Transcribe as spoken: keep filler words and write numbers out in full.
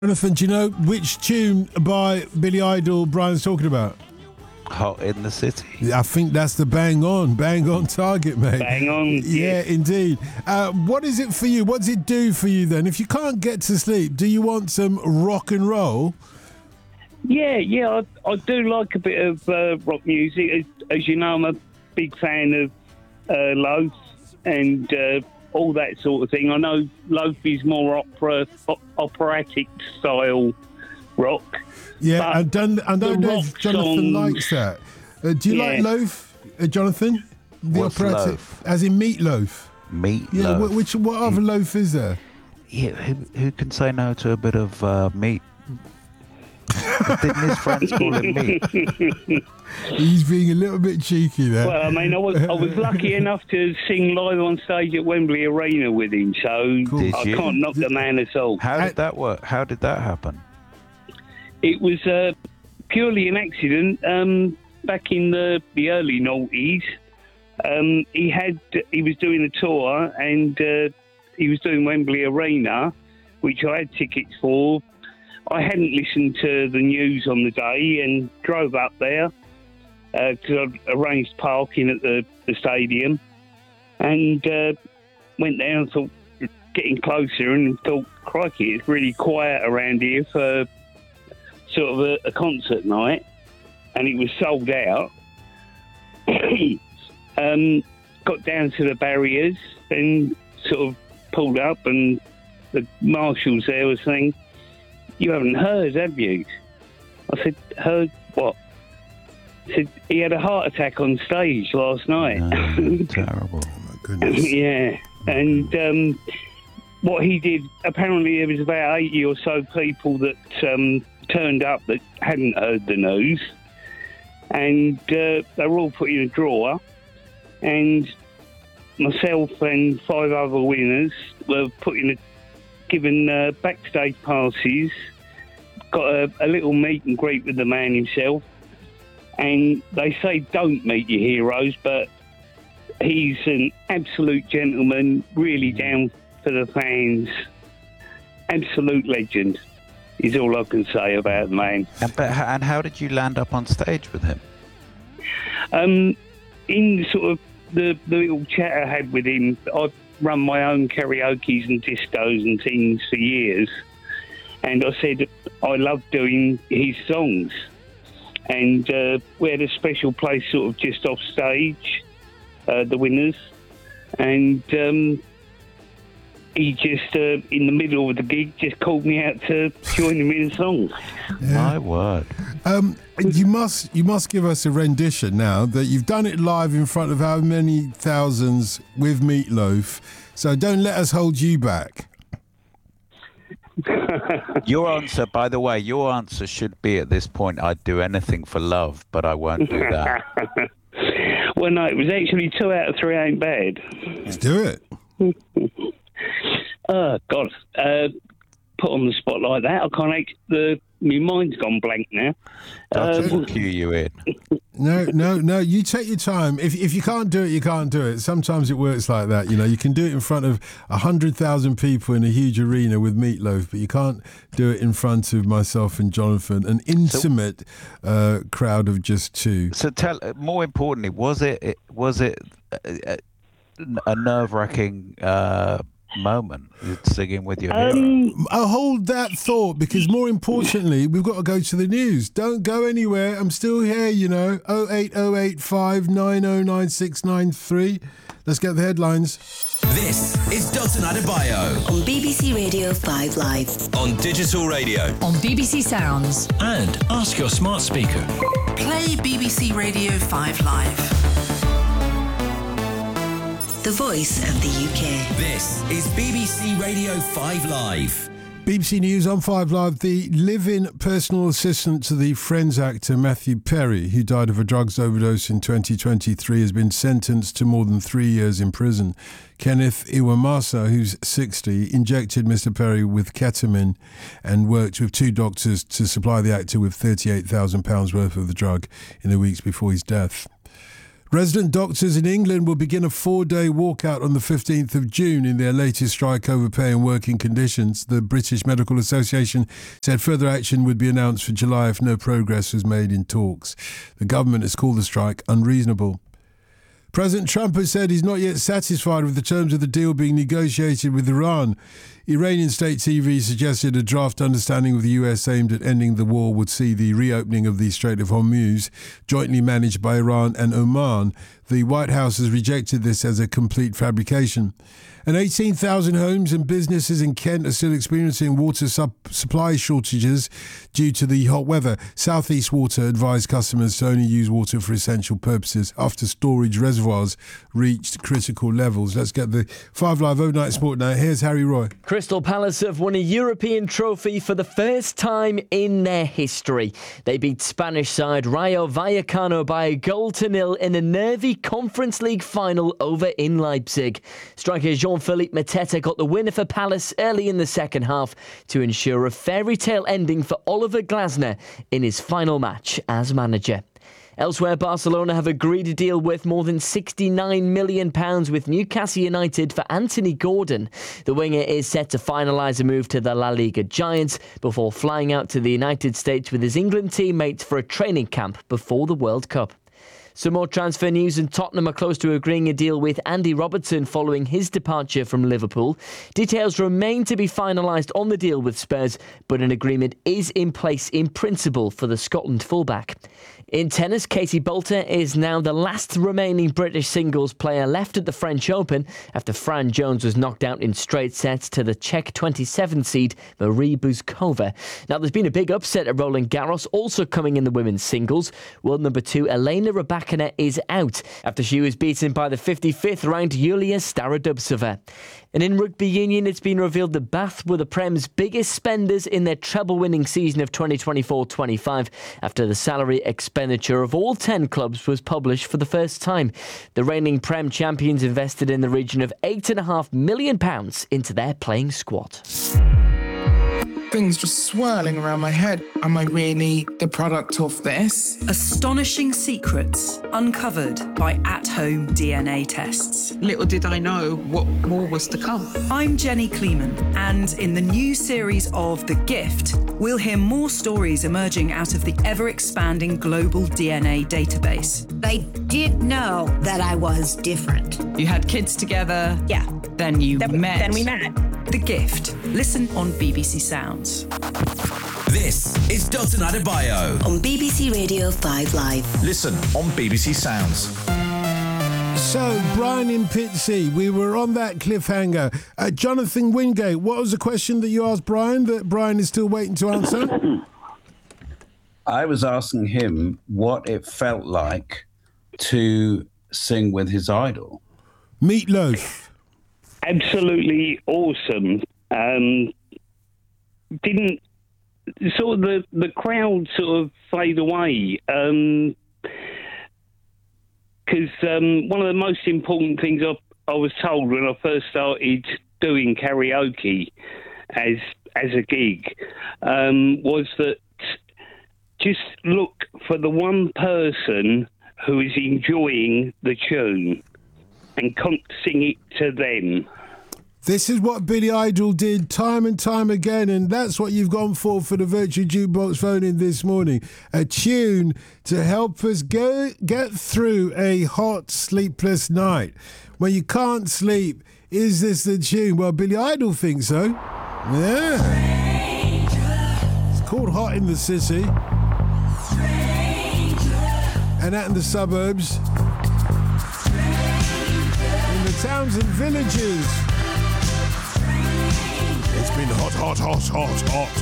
Jonathan, do you know which tune by Billy Idol Brian's talking about? Hot in the City. I think that's the bang on, bang on target, mate. Bang on. Yeah, yes. indeed. Uh, what is it for you? What does it do for you then? If you can't get to sleep, do you want some rock and roll? Yeah, yeah, I, I do like a bit of uh, rock music. As, as you know, I'm a big fan of uh, Loaf and uh, all that sort of thing. I know Loaf is more opera, op- operatic style rock. Yeah, I don't, I don't know if Jonathan songs, likes that. Uh, do you yeah. like Loaf, uh, Jonathan? The What's operatic, loaf? as in meatloaf. Meat Yeah, loaf. wh- which what other loaf is there? Yeah, who, who can say no to a bit of uh, meat? Didn't his friends call him meat? He's being a little bit cheeky there. Well, I mean, I was, I was lucky enough to sing live on stage at Wembley Arena with him, so Cool. Did I you? can't knock the man at all. How did that work? How did that happen? It was uh, purely an accident. Um, back in the, the early noughties, um, he had he was doing a tour and uh, he was doing Wembley Arena, which I had tickets for. I hadn't listened to the news on the day and drove up there because uh, I'd arranged parking at the, the stadium and uh, went there and thought, getting closer and thought, crikey, it's really quiet around here for sort of a, a concert night, and it was sold out. um, got down to the barriers and sort of pulled up, and the marshals there were saying, "You haven't heard, have you?" I said, "Heard what?" He said, "He had a heart attack on stage last night." No, terrible. Oh my goodness. Yeah, and um, what he did, apparently there was about eighty or so people that um, turned up that hadn't heard the news, and uh, they were all put in a drawer, and myself and five other winners were put in a, given uh, backstage passes, got a, a little meet and greet with the man himself, and they say don't meet your heroes, but he's an absolute gentleman, really down for the fans, absolute legend is all I can say about the man. And, but, h- and how did you land up on stage with him? Um, in sort of the, the little chat I had with him, I've run my own karaoke's and discos and things for years, and I said I love doing his songs, and uh, we had a special place sort of just off stage, uh, the winners, and um, he just, uh, in the middle of the gig, just called me out to join him in a song. My word. Um, you must you must give us a rendition now that you've done it live in front of how many thousands with Meatloaf. So don't let us hold you back. Your answer, by the way, your answer should be at this point, I'd do anything for love, but I won't do that. Well, no, it was actually two out of three ain't bad. Let's do it. Oh, God. Uh, put on the spot like that, I can't act, the my mind's gone blank now. Doctor Um, will cue you in. No, no, no. You take your time. If if you can't do it, you can't do it. Sometimes it works like that. You know, you can do it in front of a hundred thousand people in a huge arena with Meatloaf, but you can't do it in front of myself and Jonathan, an intimate uh, crowd of just two. So tell, more importantly, was it, was it a, a nerve-wracking uh, moment, singing with your hero? um, I'll hold that thought because more importantly, we've got to go to the news. Don't go anywhere. I'm still here, you know. oh eight oh eight five nine oh nine six nine three. Let's get the headlines. This is Dalton Adebayo On B B C Radio five Live. on digital radio On B B C Sounds. and ask your smart speaker. Play B B C Radio five Live. The voice of the U K. This is B B C Radio five Live. B B C News on five Live. The live-in personal assistant to the Friends actor Matthew Perry, who died of a drugs overdose in twenty twenty-three, has been sentenced to more than three years in prison. Kenneth Iwamasa, who's sixty, injected Mister Perry with ketamine and worked with two doctors to supply the actor with thirty-eight thousand pounds worth of the drug in the weeks before his death. Resident doctors in England will begin a four-day walkout on the fifteenth of June in their latest strike over pay and working conditions. The British Medical Association said further action would be announced for July if no progress was made in talks. The government has called the strike unreasonable. President Trump has said he's not yet satisfied with the terms of the deal being negotiated with Iran. Iranian state T V suggested a draft understanding with the U S aimed at ending the war would see the reopening of the Strait of Hormuz, jointly managed by Iran and Oman. The White House has rejected this as a complete fabrication. And eighteen thousand homes and businesses in Kent are still experiencing water sup- supply shortages due to the hot weather. South East Water advised customers to only use water for essential purposes after storage reservoirs reached critical levels. Let's get the Five Live Overnight Sport now. Here's Harry Roy. Crystal Palace have won a European trophy for the first time in their history. They beat Spanish side Rayo Vallecano by a goal to nil in a nervy Conference League final over in Leipzig. Striker Jean-Philippe Mateta got the winner for Palace early in the second half to ensure a fairy tale ending for Oliver Glasner in his final match as manager. Elsewhere, Barcelona have agreed a deal worth more than sixty-nine million pounds with Newcastle United for Anthony Gordon. The winger is set to finalise a move to the La Liga Giants before flying out to the United States with his England teammates for a training camp before the World Cup. Some more transfer news, and Tottenham are close to agreeing a deal with Andy Robertson following his departure from Liverpool. Details remain to be finalised on the deal with Spurs, but an agreement is in place in principle for the Scotland fullback. In tennis, Katie Boulter is now the last remaining British singles player left at the French Open after Fran Jones was knocked out in straight sets to the Czech twenty-seven seed Marie Buzkova. Now, there's been a big upset at Roland Garros, also coming in the women's singles. World number two Elena Rybakina is out after she was beaten by the fifty-fifth ranked Yulia Starodubtsova. And in rugby union, it's been revealed that Bath were the Prem's biggest spenders in their treble-winning season of twenty twenty-four twenty-five after the salary expenditure of all ten clubs was published for the first time. The reigning Prem champions invested in the region of eight point five million pounds into their playing squad. Things just swirling around my head. Am I really the product of this? Astonishing secrets uncovered by at-home D N A tests. Little did I know what more was to come. I'm Jenny Kleeman, and in the new series of The Gift, we'll hear more stories emerging out of the ever-expanding global D N A database. I did know that I was different. You had kids together. Yeah. Then you then, met. Then we met. The Gift. Listen on B B C Sounds. This is Dalton Adebayo on B B C Radio five Live. Listen on B B C Sounds. So, Brian in Pitsea, we were on that cliffhanger. Uh, Jonathan Wingate, what was the question that you asked Brian that Brian is still waiting to answer? I was asking him what it felt like to sing with his idol. Meatloaf. Absolutely awesome. Um, didn't sort of the, the crowd sort of fade away. Um, Because um, one of the most important things I, I was told when I first started doing karaoke as as a gig um, was that just look for the one person who is enjoying the tune and can't sing it to them. This is what Billy Idol did time and time again, and that's what you've gone for for the Virtual Jukebox phone-in this morning. A tune to help us go get through a hot, sleepless night. When you can't sleep, is this the tune? Well, Billy Idol thinks so. Yeah. It's called Hot in the City. And out in the suburbs. In the towns and villages. It's been hot, hot, hot, hot, hot.